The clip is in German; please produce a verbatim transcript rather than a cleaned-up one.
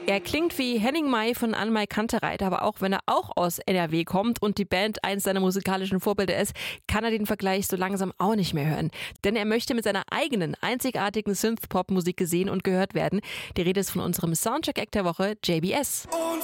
Er klingt wie Henning May von Anmai Kantereit, aber auch wenn er auch aus N R W kommt und die Band eins seiner musikalischen Vorbilder ist, kann er den Vergleich so langsam auch nicht mehr hören. Denn er möchte mit seiner eigenen, einzigartigen Synth-Pop-Musik gesehen und gehört werden. Die Rede ist von unserem Soundcheck-Act der Woche, J B S.